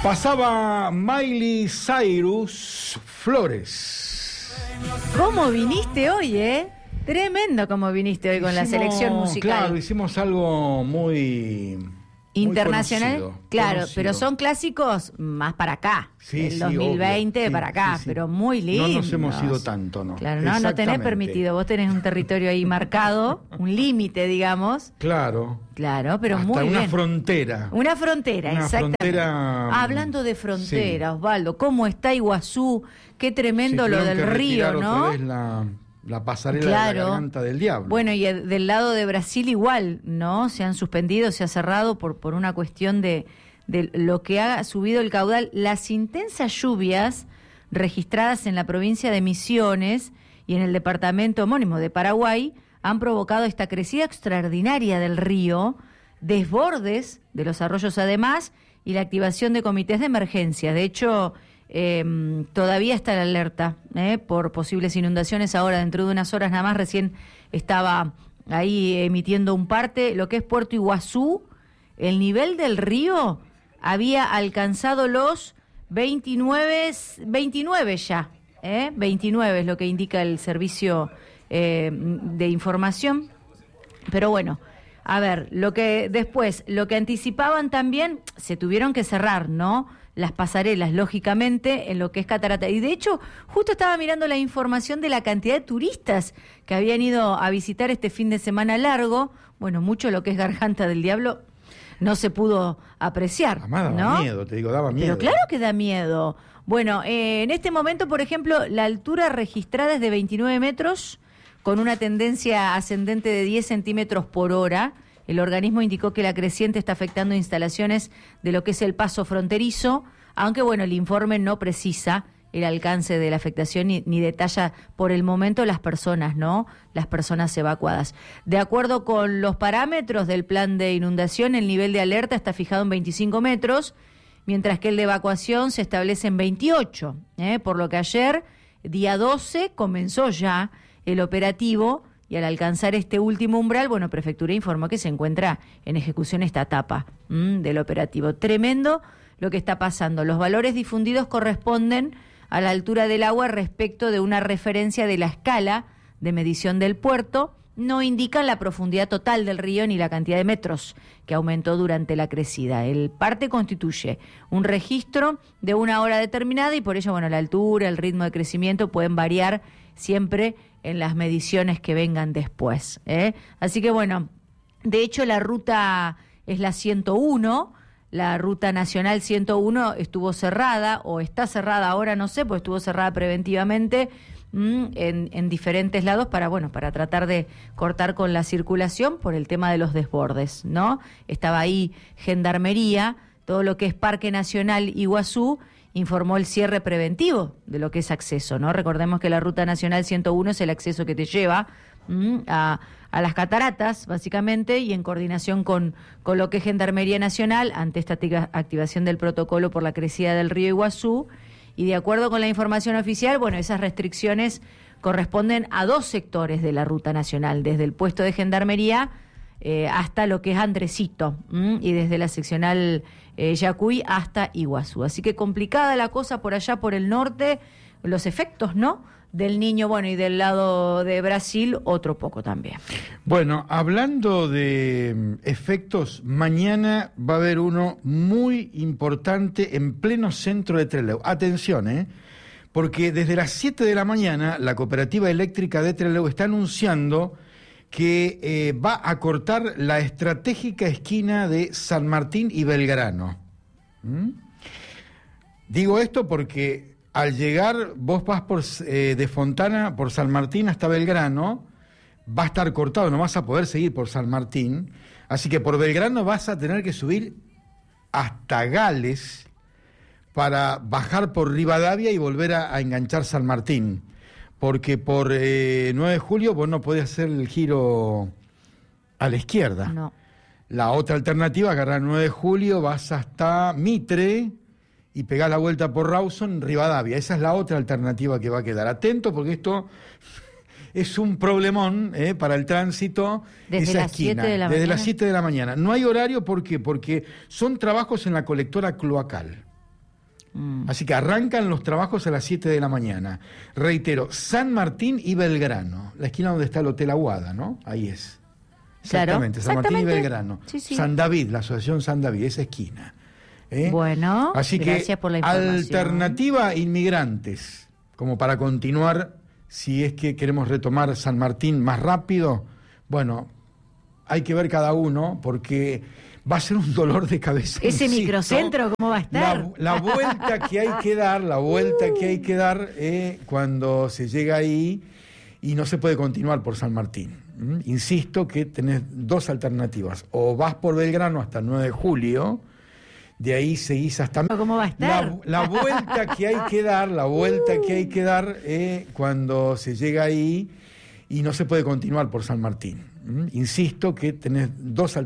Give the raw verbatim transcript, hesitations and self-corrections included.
Pasaba Miley Cyrus, Flores. ¿Cómo viniste hoy, eh? Tremendo como viniste hoy con hicimos, la selección musical. Claro, hicimos algo muy... internacional, muy conocido, claro, conocido. Pero son clásicos más para acá, sí, el sí, dos mil veinte obvio, para sí, acá, sí, sí. pero muy lindos. No nos hemos ido tanto, ¿no? Claro, no, no tenés permitido, vos tenés un territorio ahí marcado, un límite, digamos. Claro. Claro, pero hasta muy una bien. frontera. Una frontera, una exactamente. Frontera, Hablando de frontera, sí. Osvaldo, ¿cómo está Iguazú? Qué tremendo sí, lo del que río, ¿no? Otra vez la... La pasarela claro. de la garganta del diablo. Bueno, y el, del lado de Brasil igual, ¿no? Se han suspendido, se ha cerrado por, por una cuestión de, de lo que ha subido el caudal. Las intensas lluvias registradas en la provincia de Misiones y en el departamento homónimo de Paraguay han provocado esta crecida extraordinaria del río, desbordes de los arroyos además y la activación de comités de emergencia. De hecho... Eh, todavía está la alerta eh, por posibles inundaciones. Ahora, dentro de unas horas nada más, recién estaba ahí emitiendo un parte. Lo que es Puerto Iguazú, el nivel del río había alcanzado los veintinueve, veintinueve ya, eh, veintinueve es lo que indica el servicio eh, de información. Pero bueno, a ver, lo que después, lo que anticipaban también, se tuvieron que cerrar, ¿no? Las pasarelas, lógicamente, en lo que es Catarata. Y de hecho, justo estaba mirando la información de la cantidad de turistas que habían ido a visitar este fin de semana largo. Bueno, mucho lo que es Garganta del Diablo no se pudo apreciar, Además, daba ¿no? miedo, te digo, daba miedo. Pero claro que da miedo. Bueno, eh, en este momento, por ejemplo, la altura registrada es de veintinueve metros, con una tendencia ascendente de diez centímetros por hora. El organismo indicó que la creciente está afectando instalaciones de lo que es el paso fronterizo, aunque bueno, el informe no precisa el alcance de la afectación ni, ni detalla por el momento las personas, ¿no? Las personas evacuadas. De acuerdo con los parámetros del plan de inundación, el nivel de alerta está fijado en veinticinco metros, mientras que el de evacuación se establece en veintiocho, ¿eh? Por lo que ayer, día doce, comenzó ya el operativo. Y al alcanzar este último umbral, bueno, Prefectura informó que se encuentra en ejecución esta etapa mmm, del operativo. Tremendo lo que está pasando. Los valores difundidos corresponden a la altura del agua respecto de una referencia de la escala de medición del puerto. No indican la profundidad total del río ni la cantidad de metros que aumentó durante la crecida. El parte constituye un registro de una hora determinada y por ello, bueno, la altura, el ritmo de crecimiento pueden variar siempre en las mediciones que vengan después, ¿eh? Así que bueno, de hecho la ruta es la ciento uno, la ruta nacional ciento uno estuvo cerrada o está cerrada ahora, no sé, pues estuvo cerrada preventivamente mmm, en, en diferentes lados para, bueno, para tratar de cortar con la circulación por el tema de los desbordes, ¿no? Estaba ahí Gendarmería, todo lo que es Parque Nacional Iguazú, informó el cierre preventivo de lo que es acceso, ¿no? Recordemos que la Ruta Nacional ciento uno es el acceso que te lleva mmm, a, a las cataratas, básicamente, y en coordinación con, con lo que es Gendarmería Nacional, ante esta activa, activación del protocolo por la crecida del río Iguazú, y de acuerdo con la información oficial, bueno, esas restricciones corresponden a dos sectores de la Ruta Nacional, desde el puesto de Gendarmería Eh, hasta lo que es Andresito ¿m? y desde la seccional eh, Yacuy hasta Iguazú. Así que complicada la cosa por allá, por el norte, los efectos, ¿no?, del Niño, bueno, y del lado de Brasil, otro poco también. Bueno, hablando de efectos, mañana va a haber uno muy importante en pleno centro de Trelew. Atención, ¿eh? Porque desde las siete de la mañana la Cooperativa Eléctrica de Trelew está anunciando que eh, va a cortar la estratégica esquina de San Martín y Belgrano. ¿Mm? Digo esto porque al llegar, vos vas por, eh, de Fontana por San Martín hasta Belgrano, va a estar cortado, no vas a poder seguir por San Martín, así que por Belgrano vas a tener que subir hasta Gales para bajar por Rivadavia y volver a, a enganchar San Martín. Porque por eh, nueve de julio vos no podés hacer el giro a la izquierda. No. La otra alternativa, agarrar nueve de julio, vas hasta Mitre y pegás la vuelta por Rawson, Rivadavia. Esa es la otra alternativa que va a quedar. Atento porque esto es un problemón eh, para el tránsito. Desde esa las esquina, siete de la desde mañana. las siete de la mañana. No hay horario, ¿por qué? Porque son trabajos en la colectora cloacal. Mm. Así que arrancan los trabajos a las siete de la mañana. Reitero, San Martín y Belgrano, la esquina donde está el Hotel Aguada, ¿no? Ahí es. Exactamente, Claro, San Martín y exactamente. Belgrano. Sí, sí. San David, la asociación San David, esa esquina. ¿eh? Bueno, Así gracias que, por la información. alternativa inmigrantes, como para continuar, si es que queremos retomar San Martín más rápido, bueno, hay que ver cada uno, porque va a ser un dolor de cabeza. Ese insisto. microcentro, ¿cómo va a estar? La, la vuelta que hay que dar, la vuelta que hay que dar eh, cuando se llega ahí y no se puede continuar por San Martín. ¿Mm? Insisto que tenés dos alternativas. O vas por Belgrano hasta el nueve de julio, de ahí seguís hasta... ¿Cómo va a estar? La, la vuelta que hay que dar, la vuelta que hay que dar eh, cuando se llega ahí y no se puede continuar por San Martín. ¿Mm? Insisto que tenés dos alternativas.